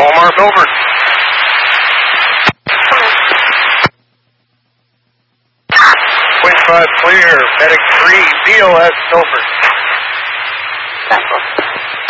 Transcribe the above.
Walmart over. Point 5 clear. Medic 3, BOS Milford. Central.